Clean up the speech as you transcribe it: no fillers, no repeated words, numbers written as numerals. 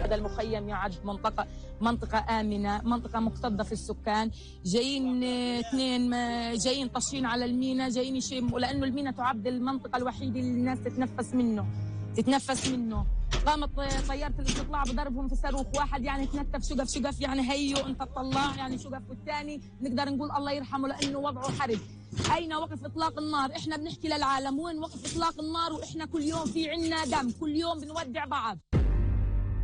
هذا المخيم يعد منطقة آمنة، منطقة مكتظة في السكان. جايين اثنين جايين طاشين على المينا، جايين يشموا، لأنه المينا تعد المنطقة الوحيدة اللي الناس تتنفس منه. قامت طيارة الاستطلاع بضربهم في صاروخ واحد، يعني تنتف شقف يعني هيو انت تطلع يعني شقف، والثاني نقدر نقول الله يرحمه لأنه وضعه حرج. أين وقف إطلاق النار؟ إحنا بنحكي للعالم وين وقف إطلاق النار، وإحنا كل يوم في عنا دم، كل يوم بنودع بعض.